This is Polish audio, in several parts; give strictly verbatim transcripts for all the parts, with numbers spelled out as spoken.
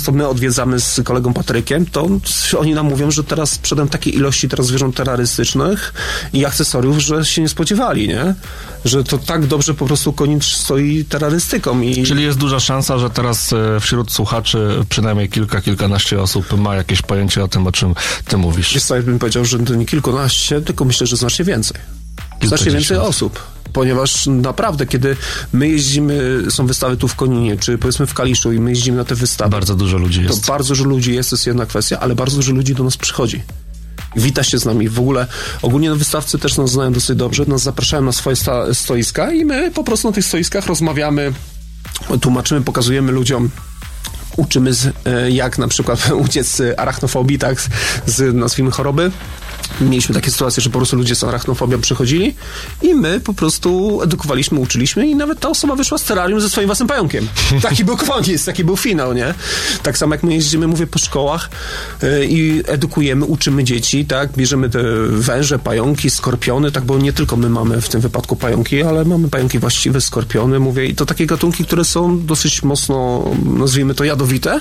często my odwiedzamy z kolegą Patrykiem, to oni nam mówią, że teraz sprzedam takiej ilości teraz zwierząt terrorystycznych i akcesoriów, że się nie spodziewali, nie? Że to tak dobrze po prostu Konin stoi terrorystyką. I... Czyli jest duża szansa, że teraz wśród słuchaczy przynajmniej kilka, kilkanaście osób ma jakieś pojęcie o tym, o czym ty mówisz. Wiesz co, ja bym powiedział, że to nie kilkanaście, tylko myślę, że znacznie więcej. Znacznie więcej osób. Ponieważ naprawdę, kiedy my jeździmy, są wystawy tu w Koninie, czy powiedzmy w Kaliszu i my jeździmy na te wystawy. Bardzo dużo ludzi jest. To bardzo dużo ludzi jest, to jest jedna kwestia, ale bardzo dużo ludzi do nas przychodzi. Wita się z nami. W ogóle ogólnie no, wystawcy też nas znają dosyć dobrze, nas zapraszają na swoje sta- stoiska i my po prostu na tych stoiskach rozmawiamy, tłumaczymy, pokazujemy ludziom, uczymy z, jak na przykład uciec z arachnofobii, tak, z nazwijmy choroby. Mieliśmy takie sytuacje, że po prostu ludzie z arachnofobią przychodzili i my po prostu edukowaliśmy, uczyliśmy i nawet ta osoba wyszła z terrarium ze swoim własnym pająkiem. Taki był koniec, taki był finał, nie? Tak samo jak my jeździmy, mówię, po szkołach yy, i edukujemy, uczymy dzieci, tak? Bierzemy te węże, pająki, skorpiony, tak? Bo nie tylko my mamy w tym wypadku pająki, ale mamy pająki właściwe, skorpiony, mówię, i to takie gatunki, które są dosyć mocno, nazwijmy to, jadowite,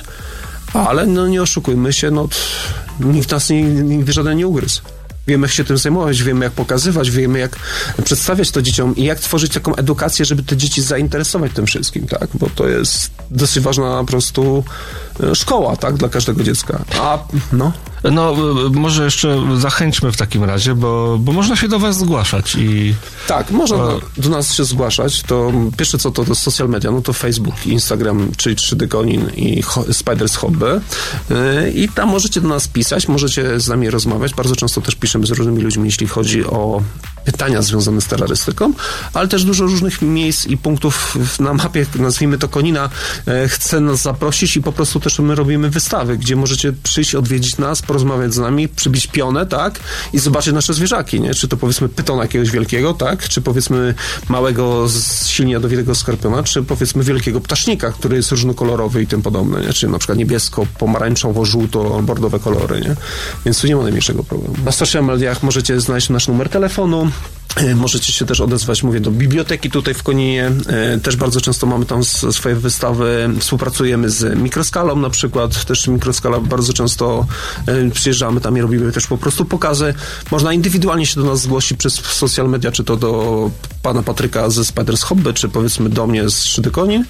ale no nie oszukujmy się, no nikt nas nie, nigdy żaden nie ugryzł. Wiemy, jak się tym zajmować, wiemy, jak pokazywać, wiemy, jak przedstawiać to dzieciom i jak tworzyć taką edukację, żeby te dzieci zainteresować tym wszystkim, tak? Bo to jest dosyć ważna po prostu szkoła, tak? Dla każdego dziecka. A, no... No, może jeszcze zachęćmy w takim razie, bo, bo można się do was zgłaszać i... Tak, można do, do nas się zgłaszać. To pierwsze co to, to social media, no to Facebook, Instagram, czyli trzy D Konin i Ho- Spiders Hobby. Yy, I tam możecie do nas pisać, możecie z nami rozmawiać. Bardzo często też piszemy z różnymi ludźmi, jeśli chodzi o pytania związane z terrorystyką, ale też dużo różnych miejsc i punktów na mapie, nazwijmy to Konina, yy, chce nas zaprosić i po prostu też my robimy wystawy, gdzie możecie przyjść, odwiedzić nas, porozmawiać z nami, przybić pionę, tak? I zobaczyć nasze zwierzaki, nie? Czy to powiedzmy pytona jakiegoś wielkiego, tak? Czy powiedzmy małego, silnie jadowitego skorpiona, czy powiedzmy wielkiego ptasznika, który jest różnokolorowy i tym podobne, nie? Czy na przykład niebiesko, pomarańczowo, żółto, bordowe kolory, nie? Więc tu nie ma najmniejszego problemu. Na social mediach możecie znaleźć nasz numer telefonu, możecie się też odezwać, mówię, do biblioteki tutaj w Koninie. Też bardzo często mamy tam swoje wystawy. Współpracujemy z Mikroskalą na przykład. Też Mikroskala bardzo często przyjeżdżamy tam i robimy też po prostu pokazy. Można indywidualnie się do nas zgłosić przez social media, czy to do pana Patryka ze Spiders Hobby, czy powiedzmy do mnie z trzy D Konin.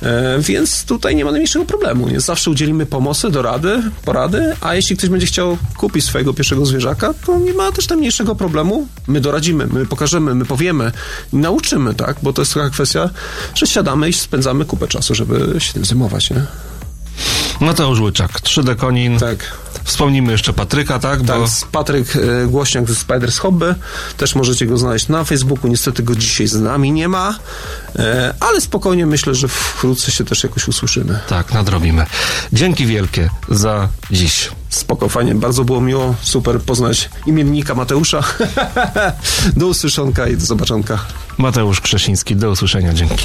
Więc tutaj nie ma najmniejszego problemu. Nie? Zawsze udzielimy pomocy, dorady, porady, a jeśli ktoś będzie chciał kupić swojego pierwszego zwierzaka, to nie ma też najmniejszego problemu. My doradzimy, my pokażemy, my powiemy i nauczymy, tak? Bo to jest taka kwestia, że siadamy i spędzamy kupę czasu, żeby się tym zajmować, nie? Mateusz Łyczak, trzy D Konin. Tak. Wspomnimy jeszcze Patryka, tak? Tak, Bo... Patryk e, Głośniak ze Spiders Hobby. Też możecie go znaleźć na Facebooku. Niestety go dzisiaj z nami nie ma, e, ale spokojnie myślę, że wkrótce się też jakoś usłyszymy. Tak, nadrobimy. Dzięki wielkie za dziś. Spoko, fajnie. Bardzo było miło. Super poznać imiennika Mateusza. Do usłyszonka i do zobaczonka. Mateusz Krzesiński, do usłyszenia. Dzięki.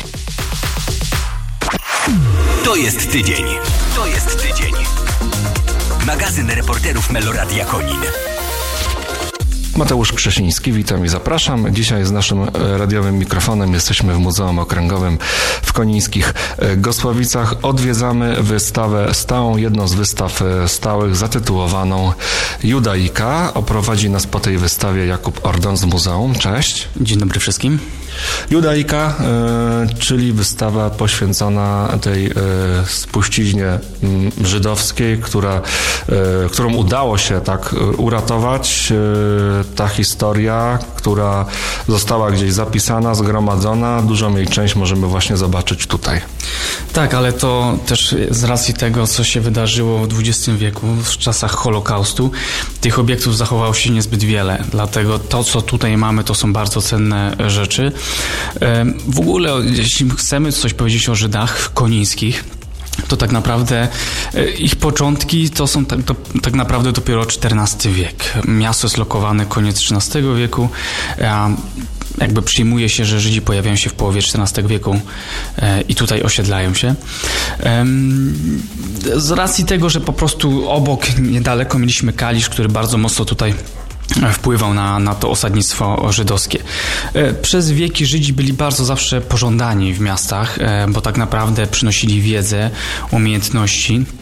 To jest tydzień. To jest tydzień. Magazyn reporterów Meloradia Konin. Mateusz Krzesiński, witam i zapraszam. Dzisiaj z naszym radiowym mikrofonem jesteśmy w Muzeum Okręgowym w konińskich Gosłowicach. Odwiedzamy wystawę stałą, jedną z wystaw stałych zatytułowaną Judaika. Oprowadzi nas po tej wystawie Jakub Ordon z muzeum. Cześć. Dzień dobry wszystkim. Judaika, y, czyli wystawa poświęcona tej y, spuściźnie y, żydowskiej, która, y, którą udało się tak y, uratować. Y, ta historia, która została gdzieś zapisana, zgromadzona, dużą jej część możemy właśnie zobaczyć tutaj. Tak, ale to też z racji tego, co się wydarzyło w dwudziestym wieku, w czasach Holokaustu, tych obiektów zachowało się niezbyt wiele. Dlatego to, co tutaj mamy, to są bardzo cenne rzeczy. W ogóle, jeśli chcemy coś powiedzieć o Żydach konińskich, to tak naprawdę ich początki to są tak, to, tak naprawdę dopiero czternasty wiek. Miasto jest lokowane koniec trzynastego wieku, a jakby przyjmuje się, że Żydzi pojawiają się w połowie czternastego wieku e, i tutaj osiedlają się. E, z racji tego, że po prostu obok, niedaleko mieliśmy Kalisz, który bardzo mocno tutaj wpływał na, na to osadnictwo żydowskie. Przez wieki Żydzi byli bardzo zawsze pożądani w miastach, bo tak naprawdę przynosili wiedzę, umiejętności.